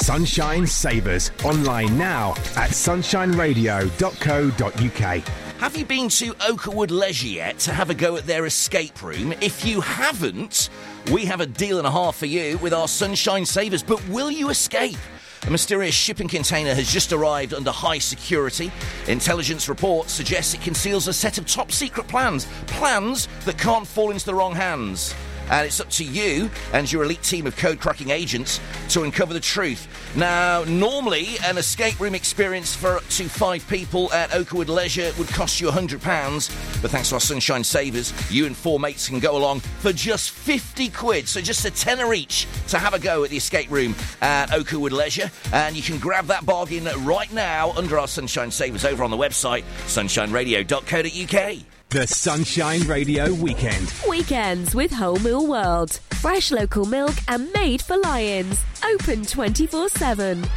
Sunshine Savers. Online now at sunshineradio.co.uk. Have you been to Oakerwood Leisure yet to have a go at their escape room? If you haven't, we have a deal and a half for you with our Sunshine Savers. But will you escape? A mysterious shipping container has just arrived under high security. Intelligence reports suggest it conceals a set of top-secret plans that can't fall into the wrong hands. And it's up to you and your elite team of code-cracking agents to uncover the truth. Now, normally, an escape room experience for up to 5 people at Oakerwood Leisure would cost you £100, but thanks to our Sunshine Savers, you and 4 mates can go along for just 50 quid, so just a tenner each to have a go at the escape room at Oakerwood Leisure, and you can grab that bargain right now under our Sunshine Savers over on the website, sunshineradio.co.uk. The Sunshine Radio Weekend. Weekends with Whole Mill World. Fresh local milk and made for lions. Open 24/7.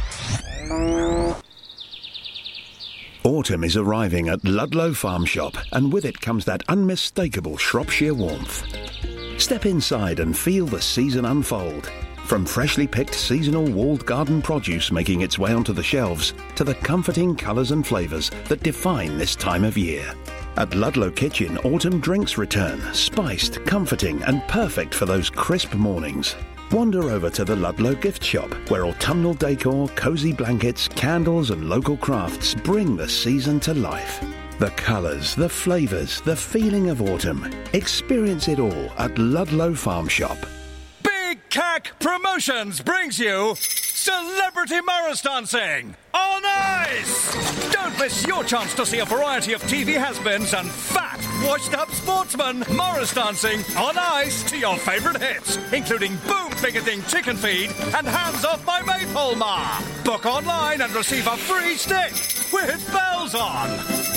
Autumn is arriving at Ludlow Farm Shop, and with it comes that unmistakable Shropshire warmth. Step inside and feel the season unfold. From freshly picked seasonal walled garden produce making its way onto the shelves to the comforting colours and flavours that define this time of year. At Ludlow Kitchen, autumn drinks return, spiced, comforting and perfect for those crisp mornings. Wander over to the Ludlow Gift Shop, where autumnal decor, cosy blankets, candles and local crafts bring the season to life. The colours, the flavours, the feeling of autumn. Experience it all at Ludlow Farm Shop. Big Cack Promotions brings you Celebrity Morris Dancing on Ice! Don't miss your chance to see a variety of TV has-beens and fat, washed-up sportsmen Morris dancing on ice to your favourite hits, including Boom Picketing Chicken Feed and Hands Off My Maypole Ma. Book online and receive a free stick with bells on.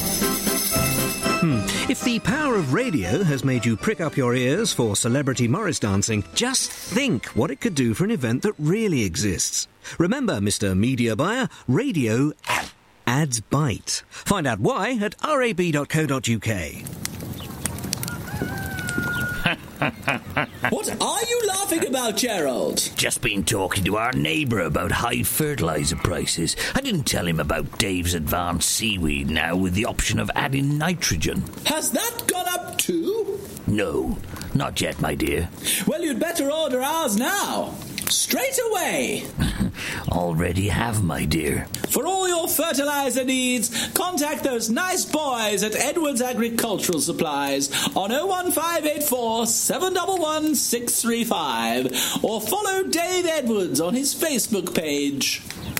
If the power of radio has made you prick up your ears for Celebrity Morris Dancing, just think what it could do for an event that really exists. Remember, Mr. Media Buyer, radio ads bite. Find out why at rab.co.uk. What are you laughing about, Gerald? Just been talking to our neighbour about high fertiliser prices. I didn't tell him about Dave's Advanced Seaweed now with the option of adding nitrogen. Has that gone up too? No, not yet, my dear. Well, you'd better order ours now. Straight away. Already have, my dear. For all your fertiliser needs, contact those nice boys at Edwards Agricultural Supplies on 01584 711 635 or follow Dave Edwards on his Facebook page.